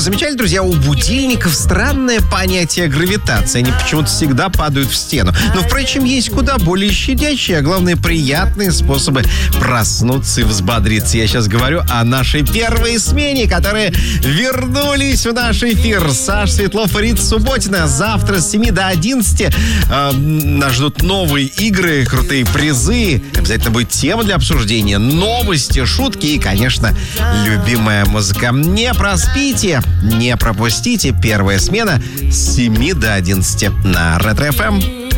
замечали, друзья, у будильников странное понятие гравитации. Они почему-то всегда падают в стену. Но, впрочем, есть куда более щадящие, а главное, приятные способы проснуться и взбодриться. Я сейчас говорю о нашей первой смене, которые вернулись в наш эфир. Саша Светлов и Рита Субботина. Завтра с 7 до 11 нас ждут новые игры, крутые призы. Обязательно будет тема для обсуждения, новости, шутки и, конечно, любимая музыка. Не проспите, не пропустите. Первая смена с 7 до 11 на Ретро-ФМ.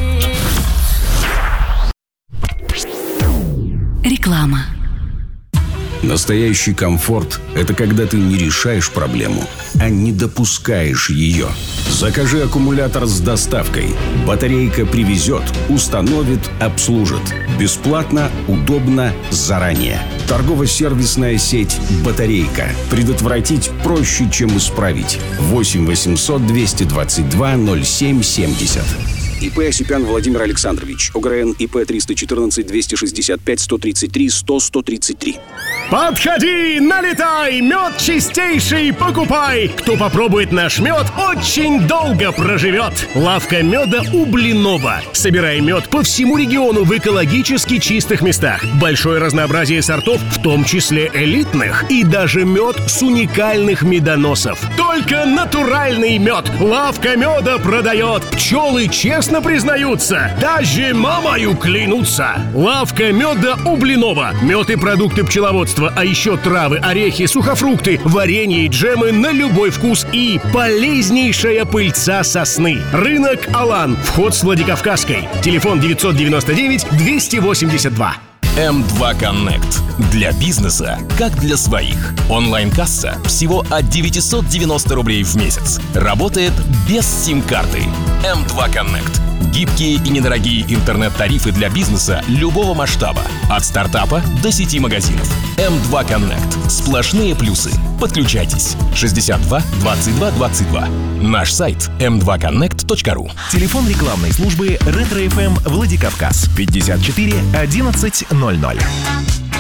Реклама. Настоящий комфорт – это когда ты не решаешь проблему, а не допускаешь ее. Закажи аккумулятор с доставкой. Батарейка привезет, установит, обслужит. Бесплатно, удобно, заранее. Торгово-сервисная сеть «Батарейка». Предотвратить проще, чем исправить. 8 800 222 07 70. ИП Осипян Владимир Александрович. ОГРН ИП 314 265 133 100 133. Подходи, налетай, мед чистейший покупай. Кто попробует наш мед, очень долго проживет. Лавка меда у Блинова. Собирай мед по всему региону в экологически чистых местах. Большое разнообразие сортов, в том числе элитных. И даже мед с уникальных медоносов. Только натуральный мед. Лавка меда продает. Пчелы честно признаются. Даже мамою клянутся. Лавка меда у Блинова. Мед и продукты пчеловодства, а еще травы, орехи, сухофрукты, варенье и джемы на любой вкус и полезнейшая пыльца сосны. Рынок Алан. Вход с Владикавказской. Телефон 999-282. М2 Connect. Для бизнеса, как для своих. Онлайн-касса всего от 990 рублей в месяц. Работает без сим-карты. М2 Connect. Гибкие и недорогие интернет-тарифы для бизнеса любого масштаба. От стартапа до сети магазинов. М2 Connect. Сплошные плюсы. Подключайтесь. 62 22 22. Наш сайт m2connect.ru. Телефон рекламной службы Ретро-ФМ Владикавказ 54 11 00.